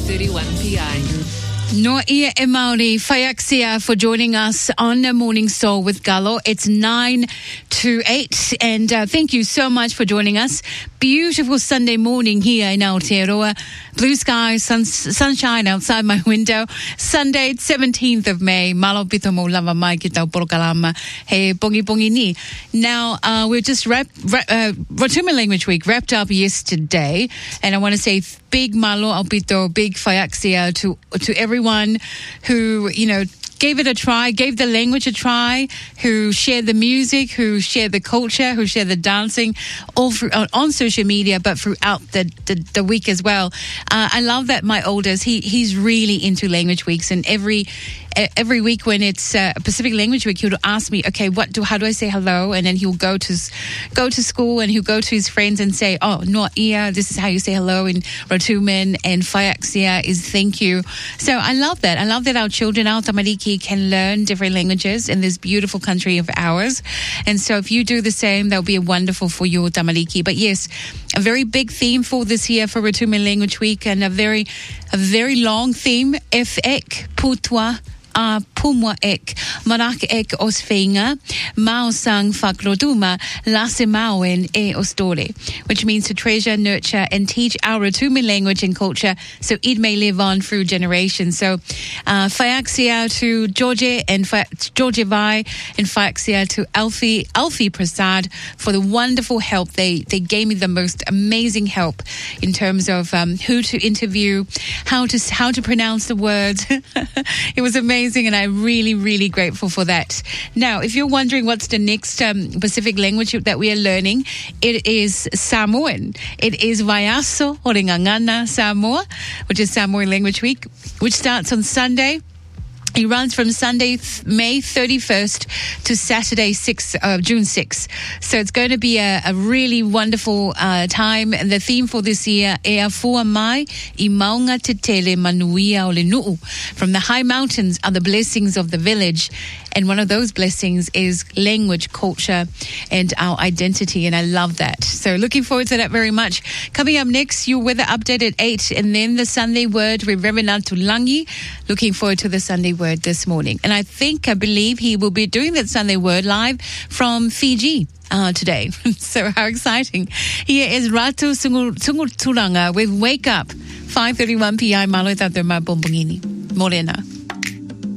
5:31 p.m. No ia e Māori, Whaiaksia for joining us on the Morning Soul with Gallo. It's 9 to 8 and thank you so much for joining us. Beautiful Sunday morning here in Aotearoa. Blue skies, sunshine outside my window. Sunday, 17th of May. Malo pito mo lava mai ki tau porokalama. He bongi bongi ni. Now, we're just Rotuma Language Week wrapped up yesterday. And I want to say big malo au pito, big whaiaksia to everyone who, gave it a try, gave the language a try, who shared the music, who shared the culture, who shared the dancing, all through, on social media, but throughout the week as well. I love that my oldest, he's really into language weeks, and every week when it's Pacific Language Week, he'll ask me, okay, how do I say hello? And then he'll go to school and he'll go to his friends and say, oh, no ia, this is how you say hello in Rotuman, and Whaiaksia is thank you. So I love that. I love that our children, our tamariki, can learn different languages in this beautiful country of ours. And so if you do the same, that'll be wonderful for your tamariki. But yes, a very big theme for this year for Rotuman Language Week, and a very long theme, F ek putua a pumwa ek, marak ek os feinga, mao sang fakroduma, lase mauen e ostore, which means to treasure, nurture, and teach our Rotuman language and culture so it may live on through generations. So, Whaiaksia to George and George Vai, and Whaiaksia to Alfie Prasad for the wonderful help. They gave me the most amazing help in terms of who to interview, how to pronounce the words. It was amazing. And I'm really, really grateful for that. Now, if you're wondering what's the next Pacific language that we are learning, it is Samoan. It is Vaiaso Orengangana Samoa, which is Samoan Language Week, which starts on Sunday. It runs from Sunday, May 31st to Saturday, June 6th. So it's going to be a really wonderful time. And the theme for this year, Ea Fua Mai I Maunga Te Tele Manuia o le Nu'u. From the high mountains are the blessings of the village. And one of those blessings is language, culture, and our identity. And I love that. So looking forward to that very much. Coming up next, your weather update at 8. And then the Sunday word with Reverend Tulangi. Looking forward to the Sunday word this morning. And I believe he will be doing that Sunday word live from Fiji today. So how exciting. Here is Ratu Sungur Turanga with Wake Up. 5:31 p.m. Malo tato ma bombongini. Morena.